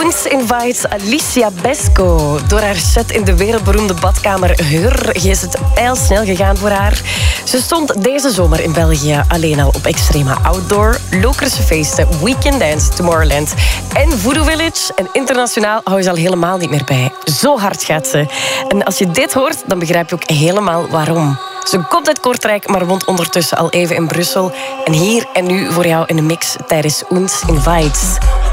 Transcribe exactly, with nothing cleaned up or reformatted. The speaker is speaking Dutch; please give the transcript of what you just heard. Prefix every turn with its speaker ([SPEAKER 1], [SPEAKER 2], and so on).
[SPEAKER 1] Oens invites Alicia Besco. Door haar set in de wereldberoemde badkamer Hur is het pijlsnel gegaan voor haar. Ze stond deze zomer in België alleen al op extreme outdoor, Lokerse feesten, Weekend Dance, Tomorrowland en Voodoo Village. En internationaal hou je ze al helemaal niet meer bij. Zo hard gaat ze. En als je dit hoort, dan begrijp je ook helemaal waarom. Ze komt uit Kortrijk, maar woont ondertussen al even in Brussel. En hier en nu voor jou in de mix tijdens Oens Invites.